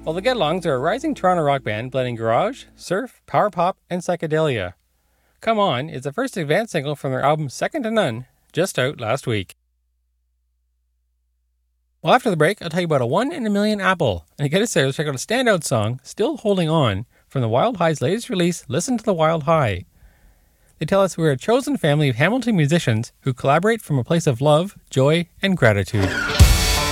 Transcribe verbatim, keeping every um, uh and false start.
Well, the Get-Alongs are a rising Toronto rock band blending garage, surf, power pop, and psychedelia. Come On is the first advance single from their album Second to None, just out last week. Well, after the break, I'll tell you about a one in a million apple. And to get us there, let's check out a standout song, Still Holding On, from the Wild High's latest release, Listen to the Wild High. They tell us we're a chosen family of Hamilton musicians who collaborate from a place of love, joy, and gratitude.